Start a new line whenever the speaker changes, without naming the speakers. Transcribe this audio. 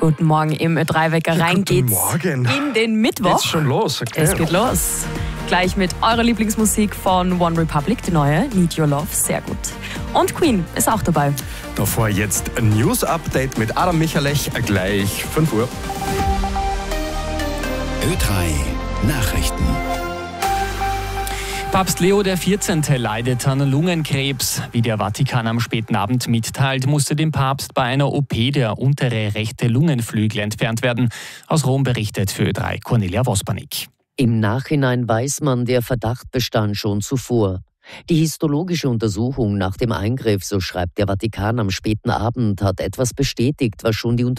Guten Morgen im Ö3-Wecker. Rein geht's
Morgen.
in den Mittwoch.
Geht's schon los? Okay.
Es geht los. Gleich mit eurer Lieblingsmusik von One Republic, die neue, Need Your Love, sehr gut. Und Queen ist auch dabei.
Davor jetzt ein News-Update mit Adam Michalech, gleich 5 Uhr.
Ö3 Nachrichten.
Papst Leo XIV. Leidet an Lungenkrebs. Wie der Vatikan am späten Abend mitteilt, musste dem Papst bei einer OP der untere rechte Lungenflügel entfernt werden. Aus Rom berichtet für Ö3 Cornelia Vospanik.
Im Nachhinein weiß man, der Verdacht bestand schon zuvor. Die histologische Untersuchung nach dem Eingriff, so schreibt der Vatikan am späten Abend, hat etwas bestätigt, was schon die